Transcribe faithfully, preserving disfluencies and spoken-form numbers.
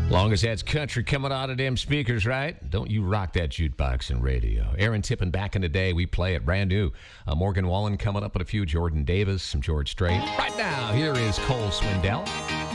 Long as that's country coming out of them speakers, right? Don't you rock that jukebox and radio. Aaron Tippin back in the day. We play it brand new. Uh, Morgan Wallen coming up with a few. Jordan Davis, some George Strait. Right now, here is Cole Swindell.